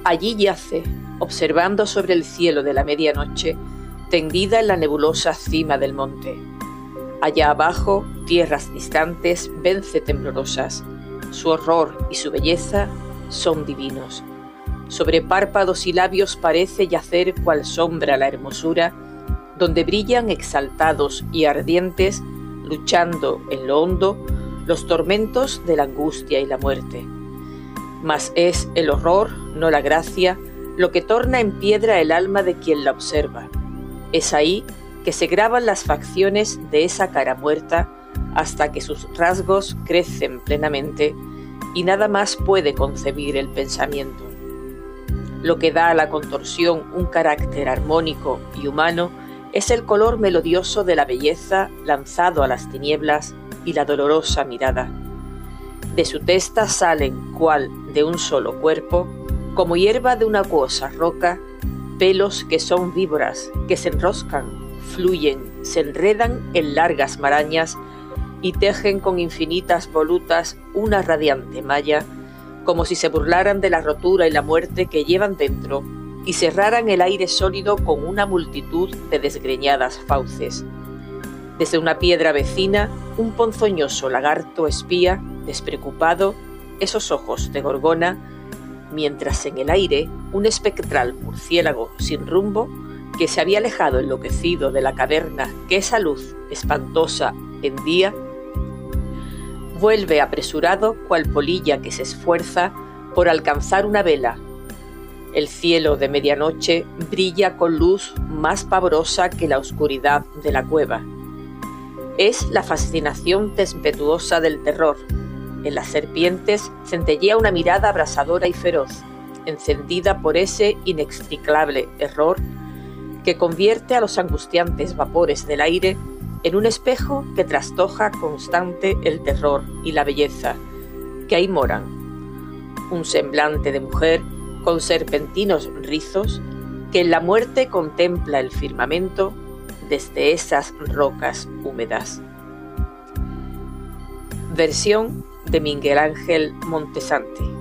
Allí yace, observando sobre el cielo de la medianoche, tendida en la nebulosa cima del monte. Allá abajo, tierras distantes vence temblorosas. Su horror y su belleza son divinos. Sobre párpados y labios parece yacer cual sombra la hermosura, donde brillan exaltados y ardientes, luchando en lo hondo, los tormentos de la angustia y la muerte. Mas es el horror, no la gracia, lo que torna en piedra el alma de quien la observa. Es ahí que se graban las facciones de esa cara muerta hasta que sus rasgos crecen plenamente y nada más puede concebir el pensamiento. Lo que da a la contorsión un carácter armónico y humano es el color melodioso de la belleza lanzado a las tinieblas y la dolorosa mirada. De su testa salen, cual de un solo cuerpo, como hierba de una acuosa roca, pelos que son víboras, que se enroscan, fluyen, se enredan en largas marañas y tejen con infinitas volutas una radiante malla, como si se burlaran de la rotura y la muerte que llevan dentro y cerraran el aire sólido con una multitud de desgreñadas fauces. Desde una piedra vecina, un ponzoñoso lagarto espía, despreocupado, esos ojos de gorgona, mientras en el aire un espectral murciélago sin rumbo, que se había alejado enloquecido de la caverna que esa luz espantosa hendía, vuelve apresurado cual polilla que se esfuerza por alcanzar una vela. El cielo de medianoche brilla con luz más pavorosa que la oscuridad de la cueva. Es la fascinación tempestuosa del terror. En las serpientes centellea una mirada abrasadora y feroz, encendida por ese inextricable error que convierte a los angustiantes vapores del aire en un espejo que trastoja constante el terror y la belleza, que ahí moran. Un semblante de mujer con serpentinos rizos que en la muerte contempla el firmamento desde esas rocas húmedas. Versión de Miguel Ángel Montesante.